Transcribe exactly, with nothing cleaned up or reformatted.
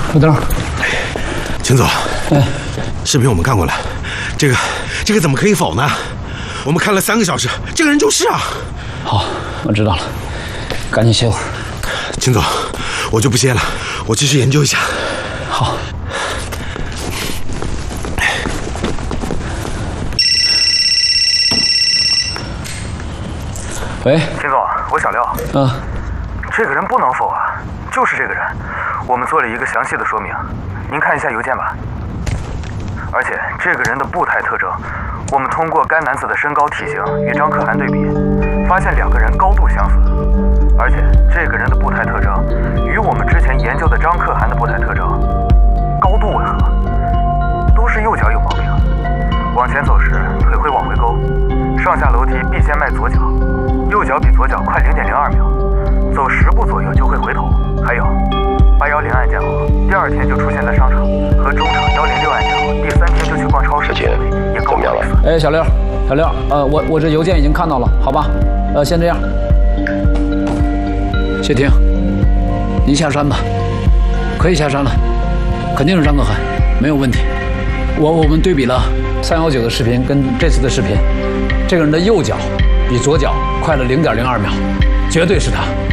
刘灯， 秦总， 哎， 视频我们看过了，这个这个怎么可以否呢？我们看了三个小时，这个人就是啊。 好，我知道了，赶紧歇会儿。 秦总，我就不歇了，我继续研究一下。 好。喂， 秦总，我小廖。 嗯， 这个人不能否啊，就是这个人。我们做了一个详细的说明，您看一下邮件吧。而且这个人的步态特征，我们通过该男子的身高体型与张可汗对比，发现两个人高度相似。而且这个人的步态特征与我们之前研究的张可汗的步态特征高度吻合，都是右脚有毛病。往前走时腿会往回勾，上下楼梯必先迈左脚，右脚比左脚快零点零二秒，走十步左右就会回头。还有八幺零案件后，第二天就出现在商场，和中场幺零六案件后，第三天就去逛超市，也够了。 哎，小六，小六，呃，我我这邮件已经看到了，好吧？呃，先这样。谢霆，您下山吧，可以下山了，肯定是张可汗，没有问题。我我们对比了三幺九的视频跟这次的视频，这个人的右脚比左脚快了零点零二秒，绝对是他。